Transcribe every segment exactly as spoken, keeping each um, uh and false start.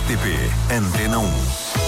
T P Antena um.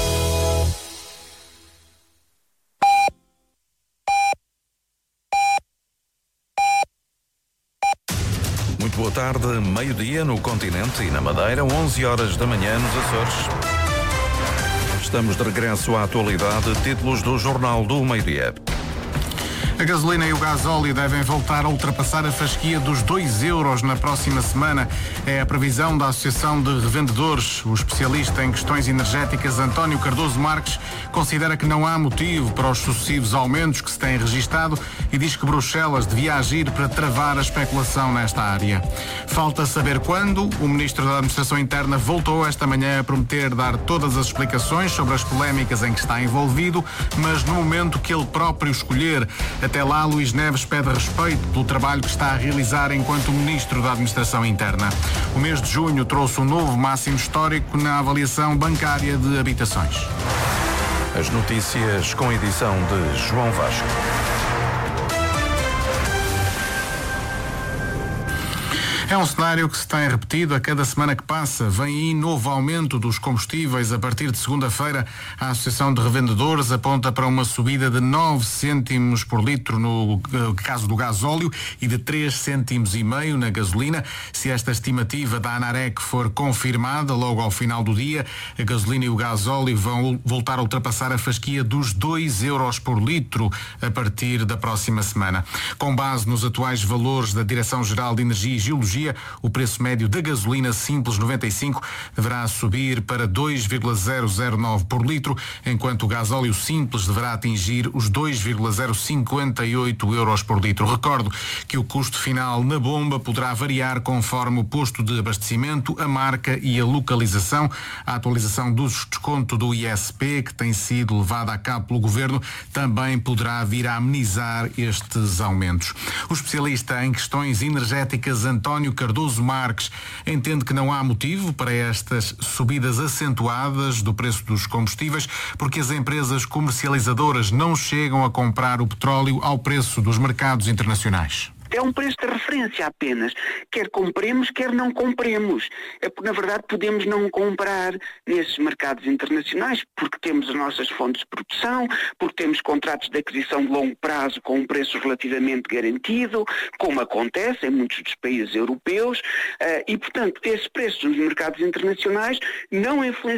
Muito boa tarde, meio-dia no continente e na Madeira, onze horas da manhã nos Açores. Estamos de regresso à atualidade, títulos do Jornal do Meio-Dia. A gasolina e o gasóleo devem voltar a ultrapassar a fasquia dos dois euros na próxima semana. É a previsão da Associação de Revendedores. O especialista em questões energéticas, António Cardoso Marques, considera que não há motivo para os sucessivos aumentos que se têm registado e diz que Bruxelas devia agir para travar a especulação nesta área. Falta saber quando. O Ministro da Administração Interna voltou esta manhã a prometer dar todas as explicações sobre as polémicas em que está envolvido, mas no momento que ele próprio escolher. Até lá, Luís Neves pede respeito pelo trabalho que está a realizar enquanto Ministro da Administração Interna. O mês de junho trouxe um novo máximo histórico na avaliação bancária de habitações. As notícias com edição de João Vasco. É um cenário que se tem repetido a cada semana que passa. Vem aí novo aumento dos combustíveis. A partir de segunda-feira, a Associação de Revendedores aponta para uma subida de nove cêntimos por litro no caso do gasóleo e de três cêntimos e meio na gasolina. Se esta estimativa da ANAREC for confirmada logo ao final do dia, a gasolina e o gasóleo vão voltar a ultrapassar a fasquia dos dois euros por litro a partir da próxima semana. Com base nos atuais valores da Direção-Geral de Energia e Geologia, o preço médio da gasolina simples noventa e cinco deverá subir para dois vírgula zero zero nove por litro, enquanto o gasóleo simples deverá atingir os dois vírgula zero cinquenta e oito euros por litro. Recordo que o custo final na bomba poderá variar conforme o posto de abastecimento, a marca e a localização. A atualização do desconto do I S P, que tem sido levada a cabo pelo Governo, também poderá vir a amenizar estes aumentos. O especialista em questões energéticas, António Cardoso Marques, entende que não há motivo para estas subidas acentuadas do preço dos combustíveis, porque as empresas comercializadoras não chegam a comprar o petróleo ao preço dos mercados internacionais. É um preço de referência apenas. Quer compremos, quer não compremos. É porque, na verdade, podemos não comprar nesses mercados internacionais porque temos as nossas fontes de produção, porque temos contratos de aquisição de longo prazo com um preço relativamente garantido, como acontece em muitos dos países europeus, e, portanto, esse preço nos mercados internacionais não influencia